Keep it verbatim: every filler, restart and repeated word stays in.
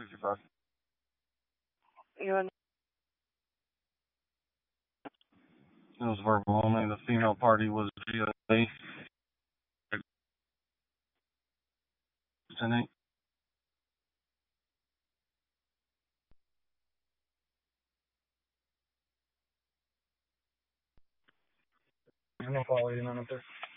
sixty-five. You and It was verbal only. The female party was G A. ten eight. I know quality none up there.